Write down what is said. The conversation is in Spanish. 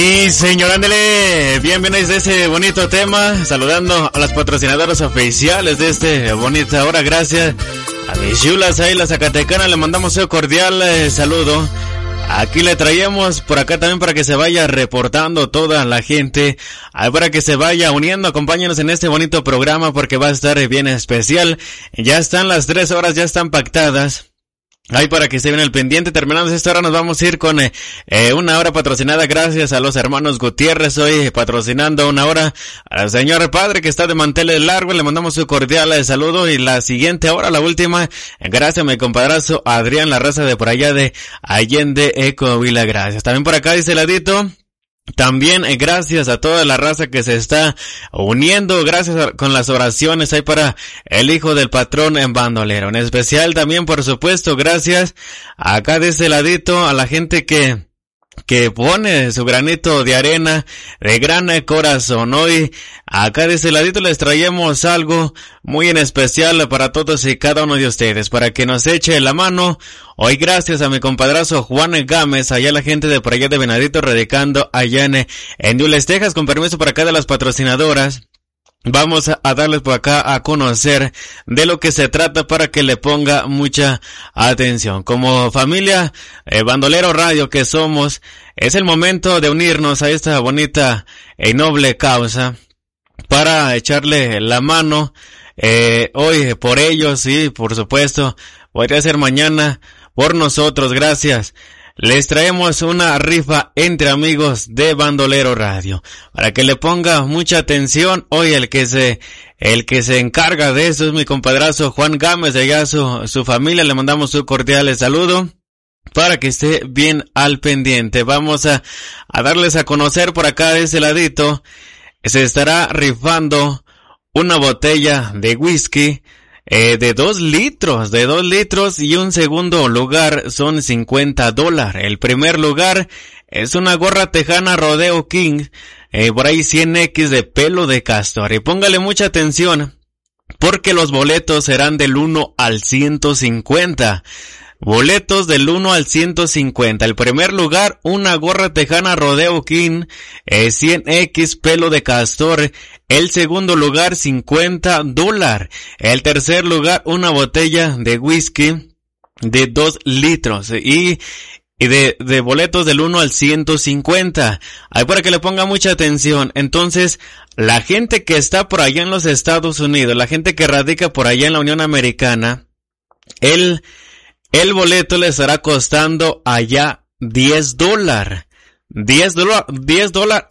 Y señor, ándele, bienvenidos a ese bonito tema, saludando a las patrocinadoras oficiales de este bonita hora. Gracias a mis chulas ahí, la Zacatecana, le mandamos un cordial saludo. Aquí le traemos por acá también para que se vaya reportando toda la gente, para que se vaya uniendo, acompáñenos en este bonito programa porque va a estar bien especial. Ya están las 3 horas, ya están pactadas. Ahí para que estén al pendiente. Terminando esta hora nos vamos a ir con una hora patrocinada gracias a los hermanos Gutiérrez, hoy patrocinando una hora al señor padre que está de manteles largos, le mandamos un cordial saludo. Y la siguiente hora, la última, gracias a mi compadrazo Adrián, la raza de por allá de Allende, Ecovila, gracias. También por acá dice ladito. También gracias a toda la raza que se está uniendo, gracias con las oraciones ahí para el hijo del patrón en bandolero. En especial también, por supuesto, gracias acá de este ladito a la gente que pone su granito de arena de gran corazón. Hoy acá de este ladito les traemos algo muy en especial para todos y cada uno de ustedes, para que nos eche la mano. Hoy gracias a mi compadrazo Juan Gámez, allá la gente de por allá de Venadito, radicando allá en Yules, Texas, con permiso por acá de las patrocinadoras. Vamos a darles por acá a conocer de lo que se trata para que le ponga mucha atención. Como familia Bandolero Radio que somos, es el momento de unirnos a esta bonita y noble causa para echarle la mano hoy por ellos y por supuesto podría ser mañana por nosotros. Gracias. Les traemos una rifa entre amigos de Bandolero Radio. Para que le ponga mucha atención, hoy el que se encarga de eso es mi compadrazo Juan Gámez, de allá su familia. Le mandamos un cordial saludo para que esté bien al pendiente. Vamos a darles a conocer por acá de ese ladito. Se estará rifando una botella de whisky de 2 litros y un segundo lugar son $50. El primer lugar es una gorra tejana Rodeo King, por ahí 100X de pelo de castor. Y póngale mucha atención porque los boletos serán del 1 al 150. Boletos del 1 al 150. El primer lugar, una gorra tejana Rodeo King, 100X pelo de castor. El segundo lugar, $50. El tercer lugar, una botella de whisky de 2 litros. Y de boletos del 1 al 150. Ahí para que le ponga mucha atención. Entonces, la gente que está por allá en los Estados Unidos, la gente que radica por allá en la Unión Americana, el boleto le estará costando allá $10. $10